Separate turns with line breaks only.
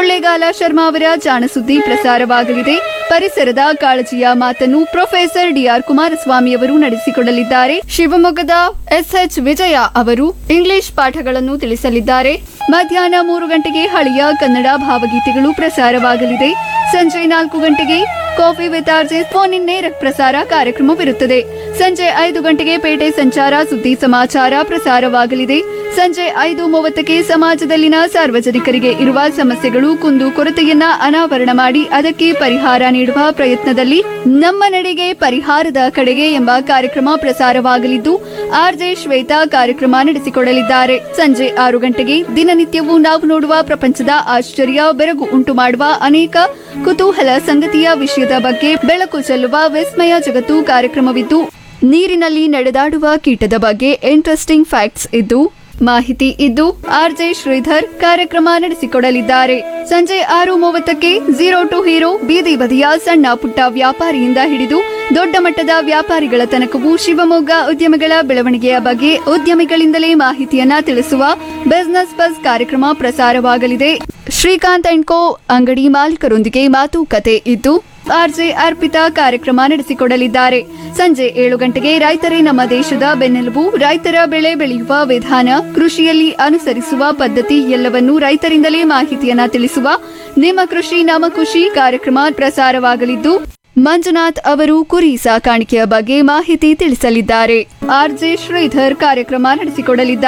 ಕೊಳ್ಳೇಗಾಲ ಶರ್ಮಾ ಅವರ ಜಾಣಸುದ್ದಿ ಪ್ರಸಾರವಾಗಲಿದೆ. ಪರಿಸರದ ಕಾಳಜಿಯ ಮಾತನ್ನು ಪ್ರೊಫೆಸರ್ ಡಿಆರ್ ಕುಮಾರಸ್ವಾಮಿ ಅವರು ನಡೆಸಿಕೊಡಲಿದ್ದಾರೆ. ಶಿವಮೊಗ್ಗದ ಎಸ್ಎಚ್ ವಿಜಯ ಅವರು ಇಂಗ್ಲಿಷ್ ಪಾಠಗಳನ್ನು ತಿಳಿಸಲಿದ್ದಾರೆ. ಮಧ್ಯಾಹ್ನ 3 ಗಂಟೆಗೆ ಹಳೆಯ ಕನ್ನಡ ಭಾವಗೀತೆಗಳು ಪ್ರಸಾರವಾಗಲಿದೆ. ಸಂಜೆ 4 ಗಂಟೆಗೆ coffee with RJ phone in ನೇರ ಪ್ರಸಾರ ಕಾರ್ಯಕ್ರಮವಿರುತ್ತದೆ. ಸಂಜೆ 5 ಗಂಟೆಗೆ ಪೇಟೆ ಸಂಚಾರ ಸುದ್ದಿ ಸಮಾಚಾರ ಪ್ರಸಾರವಾಗಲಿದೆ. ಸಂಜೆ 5:30ಕ್ಕೆ ಸಮಾಜದಲ್ಲಿನ ಸಾರ್ವಜನಿಕರಿಗೆ ಇರುವ ಸಮಸ್ಯೆಗಳು ಕುಂದು ಕೊರತೆಯನ್ನ ಅನಾವರಣ ಮಾಡಿ ಅದಕ್ಕೆ ಪರಿಹಾರ ನೀಡುವ ಪ್ರಯತ್ನದಲ್ಲಿ ನಮ್ಮ ನಡೆಗೆ ಪರಿಹಾರದ ಕಡೆಗೆ ಎಂಬ ಕಾರ್ಯಕ್ರಮ ಪ್ರಸಾರವಾಗಲಿದ್ದು ಆರ್ಜೆ ಶ್ವೇತಾ ಕಾರ್ಯಕ್ರಮ ನಡೆಸಿಕೊಡಲಿದ್ದಾರೆ. ಸಂಜೆ 6 ಗಂಟೆಗೆ ದಿನನಿತ್ಯವೂ ನಾವು ನೋಡುವ ಪ್ರಪಂಚದ ಆಶ್ಚರ್ಯ ಬೆರಗು ಉಂಟು ಮಾಡುವ ಅನೇಕ ಕುತೂಹಲ ಸಂಗತಿಯ ವಿಷಯದ ಬಗ್ಗೆ ಬೆಳಕು ಚೆಲ್ಲುವ ವಿಸ್ಮಯ ಜಗತ್ತು ಕಾರ್ಯಕ್ರಮವಿದ್ದು ನೀರಿನಲ್ಲಿ ನಡೆದಾಡುವ ಕೀಟದ ಬಗ್ಗೆ ಇಂಟ್ರೆಸ್ಟಿಂಗ್ ಫ್ಯಾಕ್ಟ್ಸ್ ಇದ್ದು ಮಾಹಿತಿ ಇದ್ದು ಆರ್ಜೆ ಶ್ರೀಧರ್ ಕಾರ್ಯಕ್ರಮ ನಡೆಸಿಕೊಡಲಿದ್ದಾರೆ. ಸಂಜೆ 6:30ಕ್ಕೆ ಝೀರೋ ಟು ಹೀರೋ ಬೀದಿ ಬದಿಯ ಸಣ್ಣ ಪುಟ್ಟ ವ್ಯಾಪಾರಿಯಿಂದ ಹಿಡಿದು ದೊಡ್ಡ ಮಟ್ಟದ ವ್ಯಾಪಾರಿಗಳ ತನಕವೂ ಶಿವಮೊಗ್ಗ ಉದ್ಯಮಿಗಳ ಬೆಳವಣಿಗೆಯ ಬಗ್ಗೆ ಉದ್ಯಮಿಗಳಿಂದಲೇ ಮಾಹಿತಿಯನ್ನ ತಿಳಿಸುವ ಬಿಸಿನೆಸ್ ಬಸ್ ಕಾರ್ಯಕ್ರಮ ಪ್ರಸಾರವಾಗಲಿದೆ. ಶ್ರೀಕಾಂತ್ ಅಂಡ್ ಕೋ ಅಂಗಡಿ ಮಾಲೀಕರೊಂದಿಗೆ ಮಾತುಕತೆ ಇದ್ದು ಆರ್ಜೆ ಅರ್ಪಿತಾ ಕಾರ್ಯಕ್ರಮ ನಡೆಸಿಕೊಡಲಿದ್ದಾರೆ. ಸಂಜೆ 7 ಗಂಟೆಗೆ ರೈತರೇ ನಮ್ಮ ದೇಶದ ಬೆನ್ನೆಲುಬು, ರೈತರ ಬೆಳೆ ಬೆಳೆಯುವ ವಿಧಾನ, ಕೃಷಿಯಲ್ಲಿ ಅನುಸರಿಸುವ ಪದ್ಧತಿ ಎಲ್ಲವನ್ನೂ ರೈತರಿಂದಲೇ ಮಾಹಿತಿಯನ್ನ ತಿಳಿಸುವ ನಿಮ್ಮ ಕೃಷಿ ನಮ್ಮ ಖುಷಿ ಕಾರ್ಯಕ್ರಮ ಪ್ರಸಾರವಾಗಲಿದ್ದು ಮಂಜುನಾಥ್ ಅವರು ಕುರಿ ಸಾಕಾಣಿಕೆಯ ಬಗ್ಗೆ ಮಾಹಿತಿ ತಿಳಿಸಲಿದ್ದಾರೆ. ಆರ್ಜೆ ಶ್ರೀಧರ್ ಕಾರ್ಯಕ್ರಮ ನಡೆಸಿಕೊಡಲಿದ್ದಾರೆ.